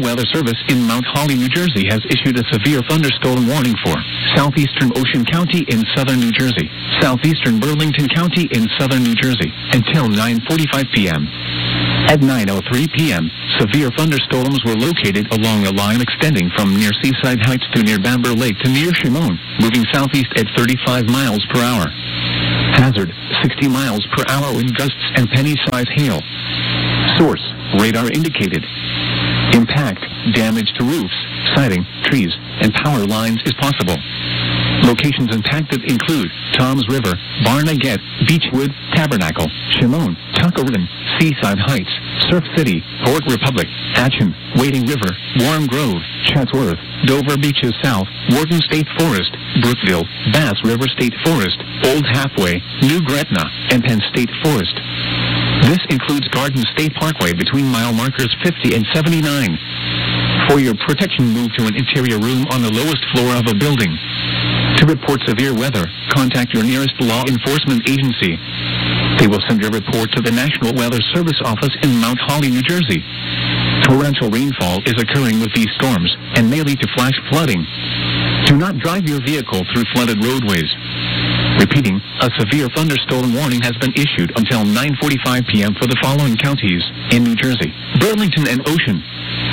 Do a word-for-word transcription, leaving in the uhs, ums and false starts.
Weather Service in Mount Holly, New Jersey has issued a severe thunderstorm warning for southeastern Ocean County in southern New Jersey, southeastern Burlington County in southern New Jersey, until nine forty-five p.m. At nine oh three p.m., severe thunderstorms were located along a line extending from near Seaside Heights to near Bamber Lake to near Shimone, moving southeast at thirty-five miles per hour. Hazard, sixty miles per hour wind gusts and penny-size hail. Source, radar indicated. Impact, damage to roofs, siding, trees, and power lines is possible. Locations impacted include Toms River, Barnegat, Beechwood, Tabernacle, Shimone, Tuckerton, Seaside Heights, Surf City, Port Republic, Atcham, Wading River, Warm Grove, Chatsworth, Dover Beaches South, Wharton State Forest, Brookville, Bass River State Forest, Old Halfway, New Gretna, and Penn State Forest. This includes Garden State Parkway between mile markers fifty and seventy-nine. For your protection, move to an interior room on the lowest floor of a building. To report severe weather, contact your nearest law enforcement agency. They will send your report to the National Weather Service office in Mount Holly, New Jersey. Torrential rainfall is occurring with these storms and may lead to flash flooding. Do not drive your vehicle through flooded roadways. Repeating, a severe thunderstorm warning has been issued until nine forty-five p.m. for the following counties in New Jersey: Burlington and Ocean,